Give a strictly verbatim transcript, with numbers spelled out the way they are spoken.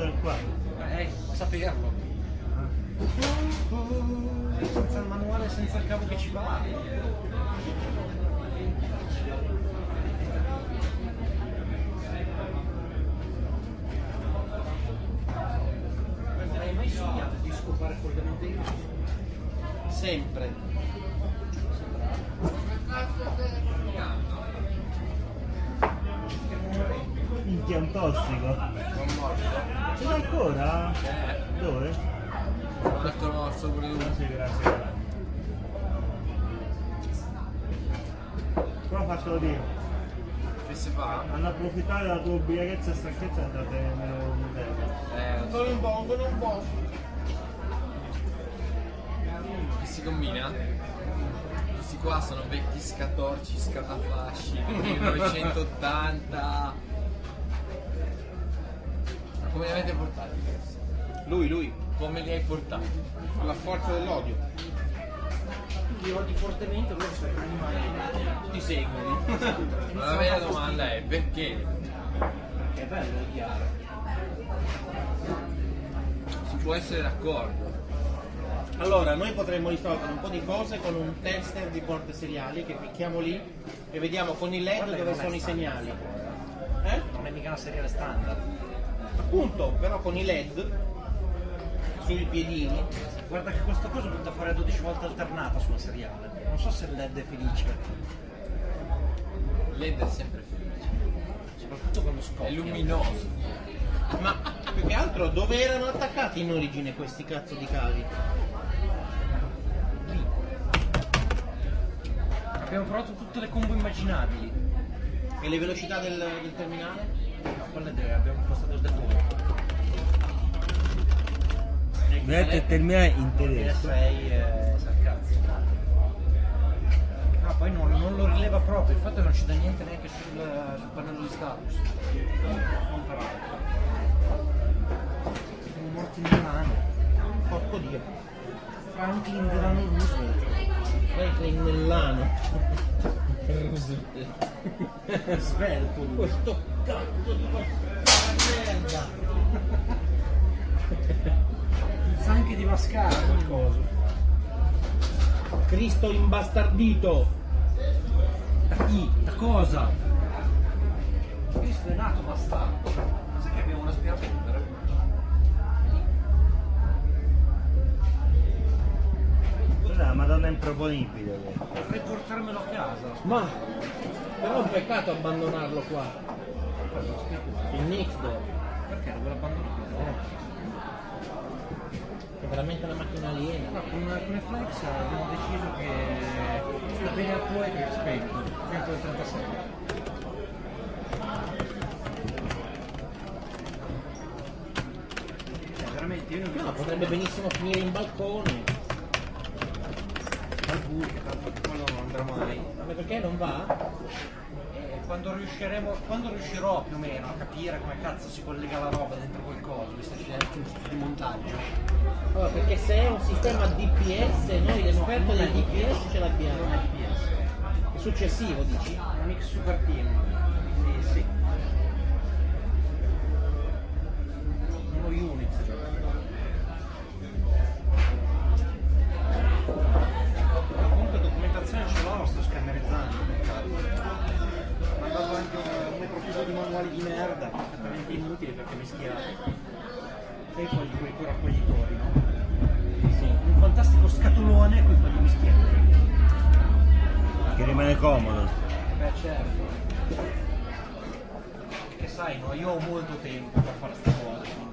tutto qua. Eh, saperlo. Senza il manuale, senza il cavo che ci va. Non hai mai sognato di scopare collegamento in casa? Sempre. Minchia, un tossico. Un morso. Ce l'hai ancora? Eh. Dove? Un altro morso pure tu. Grazie, grazie, grazie. Però fatelo dire. Che si fa? Hanno approfittato della tua ubriachezza e stanchezza e andate nel modello. Eh, Ancora un po', ancora un po'. che si combina? Questi qua sono vecchi scatorci, scatafasci, millenovecentottanta. Ma come li avete portati? Lui, lui, Come li hai portati? con la forza dell'odio. Li odi fortemente, loro sono animali. Ti seguono. Ma la vera domanda è perché? Che è bello odiare. Si può essere d'accordo. Allora, noi potremmo risolvere un po' di cose con un tester di porte seriali che clicchiamo lì e vediamo con il LED dove sono i segnali. Eh? Non è mica una seriale standard. Appunto, però con i LED sui piedini. Guarda che questo coso butta fuori a dodici volte alternata sulla seriale. Non so se il L E D è felice. L'L E D è sempre felice. Soprattutto quando scoppia. È luminoso. Ma più che altro dove erano attaccati in origine questi cazzo di cavi? Lì. Abbiamo provato tutte le combo immaginabili. E le velocità del, del terminale? No, quelle delle abbiamo impostato il default. Vedete il terminale in tedesco. sei e sa cazzo. Ah, poi non, non lo rileva proprio, il fatto è che non ci dà niente neanche sul, sul pannello di status. Non peraltro. Siamo morti in Milano. Porco dio. Franklin Delano Roosevelt. Franklin Mellano. Svelto lui. Questo cazzo di merda. Anche di Mascara quel coso. Cristo imbastardito. Da chi? Da cosa? Cristo è nato bastardo. Ma sai che abbiamo un aspirapolvere? Cos'è la Madonna improponibile? Potrei portarmelo a casa. Ma però è un peccato abbandonarlo qua. Il Nixdor. Perché dove l'abbandono? È veramente una macchina aliena. No, con, con le Flex abbiamo deciso che sta bene a tuo e che è spento. centotrentasei. Cioè, veramente io non mi No, so potrebbe benissimo finire in balcone. al buio, tanto che quello non andrà mai. Ma perché non va? E quando riusciremo, quando riuscirò più o meno a capire come cazzo si collega la roba dentro quel coso, queste scelte di montaggio. Allora, perché se è un sistema D P S, noi l'esperto del D P S ce l'abbiamo. Non è D P S. È successivo, dici? Un X Super Team. Quindi sì. Uno Unix. Comunque documentazione ce l'ho, sto scannerizzando. Mi ha dato anche un metro chiuso di manuali di merda, completamente inutili perché mischiati. E poi di quei raccoglitori, no? Sì. Un fantastico scatolone e poi poi mischiati. Che rimane comodo. Beh certo. Che sai, no, io ho molto tempo per fare sta cosa.